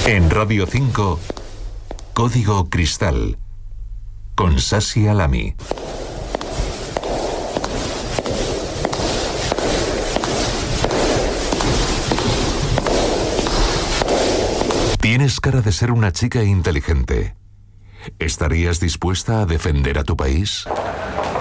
En Radio 5, Código Cristal, con Sasi Alami. Tienes cara de ser una chica inteligente. ¿Estarías dispuesta a defender a tu país?